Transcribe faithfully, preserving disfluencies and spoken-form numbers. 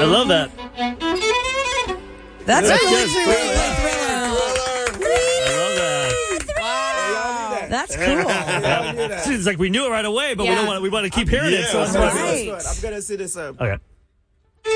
I love that. That's That's really good. thriller. I love that. Wow. That's cool. Yeah, It's like we knew it right away, but we Yeah. don't want. We want to keep hearing it. So Yeah. it's Right. fun. I'm gonna see this up. Okay.